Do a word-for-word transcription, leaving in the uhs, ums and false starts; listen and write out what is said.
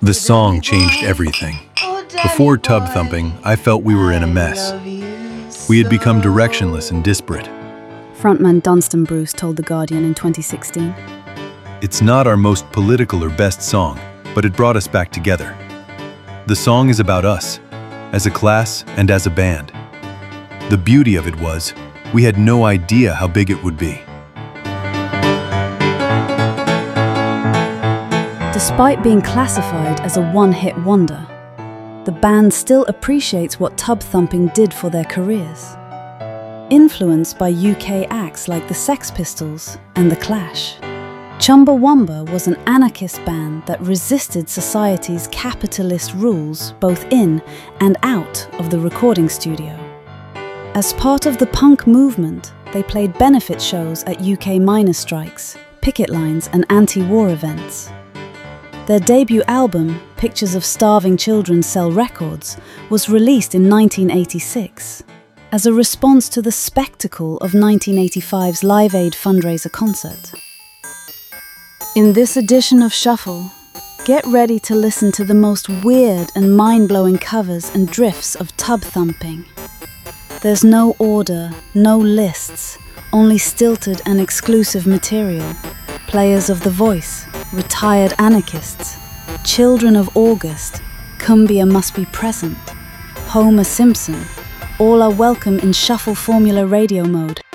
The song changed everything. Before Tub Thumping, I felt we were in a mess. We had become directionless and disparate. Frontman Dunstan Bruce told The Guardian in twenty sixteen. It's not our most political or best song, but it brought us back together. The song is about us, as a class and as a band. The beauty of it was, we had no idea how big it would be. Despite being classified as a one-hit wonder, the band still appreciates what Tub Thumping did for their careers. Influenced by U K acts like the Sex Pistols and The Clash, Chumbawamba was an anarchist band that resisted society's capitalist rules both in and out of the recording studio. As part of the punk movement, they played benefit shows at U K miners' strikes, picket lines and anti-war events. Their debut album, Pictures of Starving Children Sell Records, was released in nineteen eighty-six as a response to the spectacle of nineteen eighty-five's Live Aid fundraiser concert. In this edition of Shuffle, get ready to listen to the most weird and mind-blowing covers and drifts of Tub Thumping. There's no order, no lists, only stilted and exclusive material. Players of The Voice, Retired Anarchists, Children of August, Cumbia Must Be Present, Homer Simpson, all are welcome in Shuffle Formula radio mode.